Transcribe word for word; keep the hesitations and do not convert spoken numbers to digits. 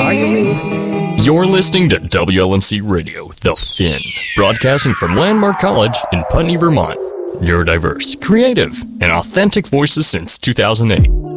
Are you ready? You're listening to W L M C Radio, The Fin, broadcasting from Landmark College in Putney, Vermont. Neurodiverse, creative, and authentic voices since two thousand eight.